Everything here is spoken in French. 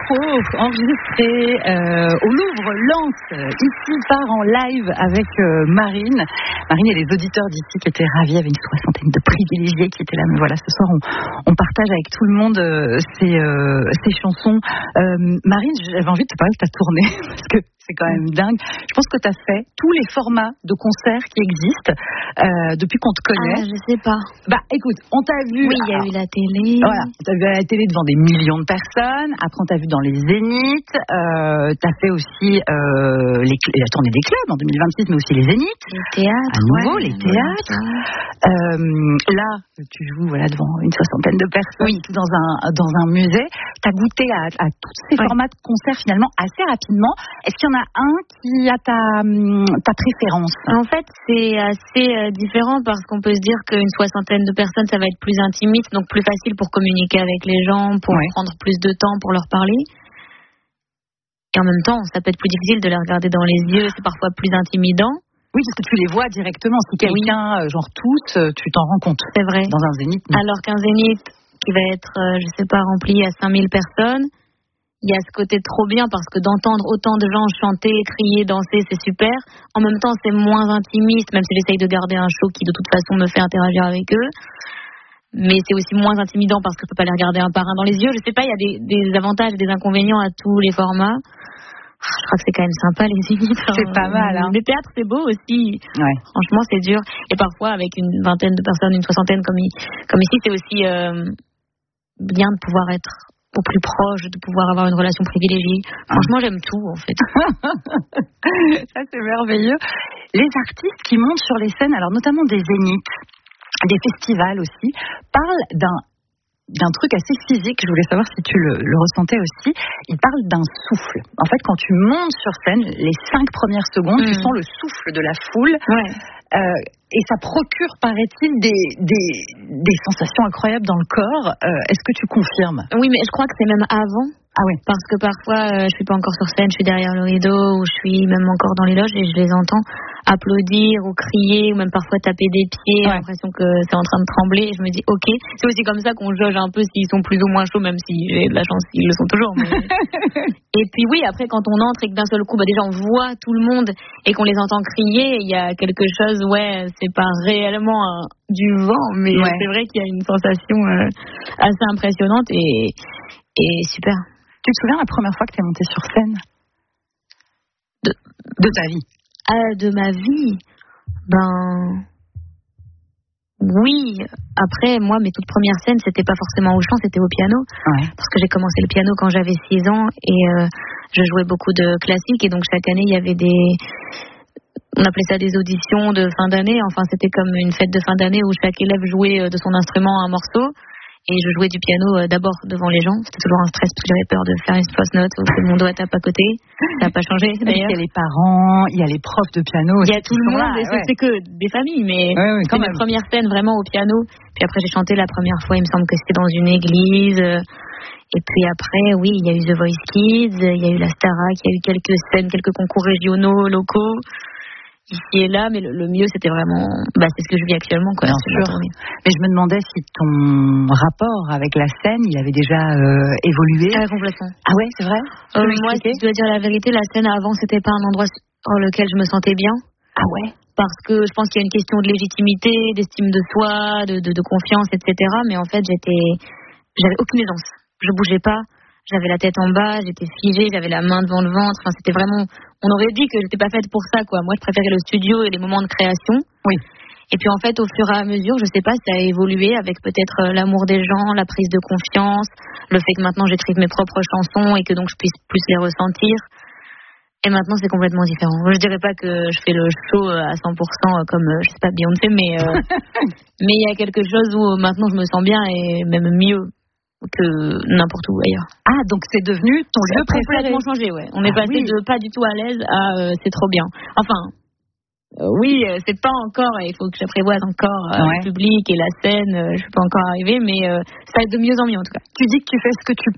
enregistré au Louvre Lens, ici part en live avec Marine. Marine et les auditeurs d'ici qui étaient ravis, il y avait une soixantaine de privilégiés qui étaient là. Mais voilà, ce soir on partage avec tout le monde ces chansons. Marine, j'avais envie de te parler de ta tournée parce que c'est quand même dingue. Je pense que tu as fait tous les formats de concerts qui existent depuis qu'on te connaît. Ah, je sais pas. Bah écoute, on t'a vu. Oui, il y a eu la télé. Voilà, on t'a vu à la télé devant des millions de personnes. Après, on t'a vu dans les Zéniths. T'as fait aussi la tournée des clubs en 2026, mais aussi les Zéniths. Les théâtres. À nouveau, les théâtres. Là, tu joues devant une soixantaine de personnes, tout dans un musée. T'as goûté à tous ces formats de concerts finalement assez rapidement. Est-ce qu'il y en a un qui a ta préférence? En fait, c'est assez différent parce qu'on peut se dire qu'une soixantaine de personnes, ça va être plus intimiste, donc plus facile pour communiquer avec les gens, pour prendre plus de temps pour leur parler. Et en même temps, ça peut être plus difficile de les regarder dans les yeux, c'est parfois plus intimidant. Oui, parce que tu les vois directement. Si quelqu'un, genre tous, tu t'en rends compte. C'est vrai. Dans un zénith. Alors qu'un zénith qui va être, rempli à 5000 personnes, il y a ce côté trop bien parce que d'entendre autant de gens chanter, crier, danser, c'est super. En même temps, c'est moins intimiste, même si j'essaye de garder un show qui de toute façon me fait interagir avec eux. Mais c'est aussi moins intimidant parce que je peux pas les regarder un par un dans les yeux. Je sais pas, il y a des avantages et des inconvénients à tous les formats. Je crois que c'est quand même sympa les zéniths. C'est pas mal. Les théâtres, c'est beau aussi. Ouais. Franchement, c'est dur. Et parfois, avec une vingtaine de personnes, une soixantaine comme ici, c'est aussi bien de pouvoir être au plus proche, de pouvoir avoir une relation privilégiée. Franchement, j'aime tout, en fait. Ça, c'est merveilleux. Les artistes qui montent sur les scènes, alors notamment des zéniths, des festivals aussi, parlent d'un truc assez physique. Je voulais savoir si tu le ressentais aussi. Ils parlent d'un souffle. En fait, quand tu montes sur scène, les 5 premières secondes, tu sens le souffle de la foule. Et ça procure, paraît-il, des sensations incroyables dans le corps. Est-ce que tu confirmes? Oui, mais je crois que c'est même avant. Ah oui. Parce que parfois, je suis pas encore sur scène, je suis derrière le rideau, ou je suis même encore dans les loges et je les entends applaudir ou crier, ou même parfois taper des pieds, j'ai l'impression que c'est en train de trembler, et je me dis ok. C'est aussi comme ça qu'on jauge un peu s'ils sont plus ou moins chauds, même si j'ai de la chance, ils le sont toujours. Mais... Et puis oui, après quand on entre et que d'un seul coup, déjà on voit tout le monde et qu'on les entend crier, il y a quelque chose, c'est pas réellement du vent, mais c'est vrai qu'il y a une sensation assez impressionnante et super. Tu te souviens la première fois que tu es montée sur scène de ta vie? De ma vie, oui. Après, moi, mes toutes premières scènes, c'était pas forcément au chant, c'était au piano. Parce que j'ai commencé le piano quand j'avais 6 ans et je jouais beaucoup de classiques. Et donc, chaque année, il y avait on appelait ça des auditions de fin d'année. Enfin, c'était comme une fête de fin d'année où chaque élève jouait de son instrument un morceau. Et je jouais du piano d'abord devant les gens. C'était toujours un stress parce que j'avais peur de faire une fausse note ou que mon doigt tape à côté. Ça n'a pas changé d'ailleurs. Il y a les parents, il y a les profs de piano. Il y a tout le monde. C'est que des familles, mais c'était ma première scène vraiment au piano. Puis après j'ai chanté la première fois, il me semble que c'était dans une église. Et puis après, oui, il y a eu The Voice Kids, il y a eu la Starac, il y a eu quelques scènes, quelques concours régionaux, locaux. Ici et là, mais le mieux c'était vraiment, c'est ce que je vis actuellement, quoi. Bien sûr. Mais je me demandais si ton rapport avec la scène, il avait déjà évolué. Complètement. Ah ouais, c'est vrai. Moi, si je dois dire la vérité, la scène avant, c'était pas un endroit dans lequel je me sentais bien. Ah ouais. Parce que je pense qu'il y a une question de légitimité, d'estime de soi, de confiance, etc. Mais en fait, j'avais aucune aisance. Je bougeais pas. J'avais la tête en bas, j'étais figée, j'avais la main devant le ventre. Enfin, c'était vraiment. On aurait dit que j'étais pas faite pour ça, quoi. Moi, je préférais le studio et les moments de création. Oui. Et puis, en fait, au fur et à mesure, je sais pas, ça a évolué avec peut-être l'amour des gens, la prise de confiance, le fait que maintenant j'écrive mes propres chansons et que donc je puisse plus les ressentir. Et maintenant, c'est complètement différent. Je dirais pas que je fais le show à 100% comme, je sais pas, Beyoncé, mais mais il y a quelque chose où maintenant je me sens bien et même mieux que n'importe où ailleurs. Ah, donc c'est devenu ton lieu préféré. Complètement changé, ouais. On est passé de pas du tout à l'aise à c'est trop bien. Enfin, oui, c'est pas encore, il faut que j'apprivoise encore le public et la scène, je suis pas encore arrivée, mais ça va être de mieux en mieux en tout cas. Tu dis que tu fais ce que tu